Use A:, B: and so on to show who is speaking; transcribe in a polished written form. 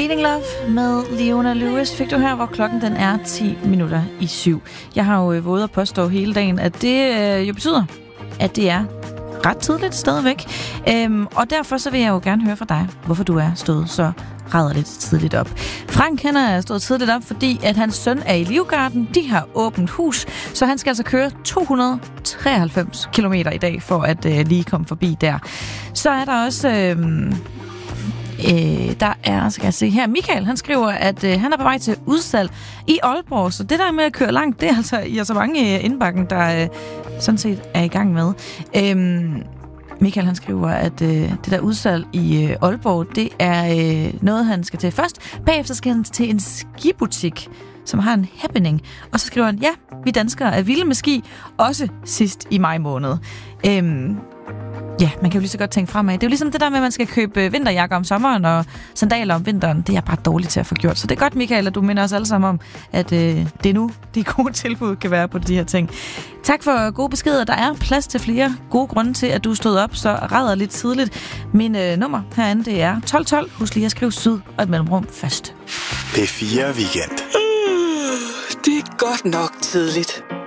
A: Bleeding Love med Leona Lewis fik du her, hvor klokken den er 7:10. Jeg har jo våget at påstå hele dagen, at det jo betyder, at det er ret tidligt stadigvæk. Og derfor så vil jeg jo gerne høre fra dig, hvorfor du er stået så rædderligt tidligt op. Frank er stået tidligt op, fordi at hans søn er i Livgarden. De har åbent hus, så han skal altså køre 293 kilometer i dag, for at lige komme forbi der. Så er der også... skal jeg se her, Michael, han skriver, at han er på vej til udsalg i Aalborg, så det der med at køre langt, det er altså i så mange indbakken, der sådan set er i gang med. Michael, han skriver, at det der udsalg i Aalborg, det er noget, han skal til først. Bagefter skal han til en skibutik, som har en happening. Og så skriver han, ja, vi danskere er vilde med ski, også sidst i maj måned. Ja, man kan jo lige så godt tænke fremad. Det er jo ligesom det der med, at man skal købe vinterjakker om sommeren og sandaler om vinteren. Det er jeg bare dårligt til at få gjort. Så det er godt, Michael, at du minder os alle sammen om, at det er nu, de gode tilbud kan være på de her ting. Tak for gode beskeder. Der er plads til flere gode grunde til, at du stod op så rædder lidt tidligt. Min nummer herinde, det er 1212. Husk lige at skrive syd og et mellemrum først.
B: P4 Weekend.
C: Det er godt nok tidligt.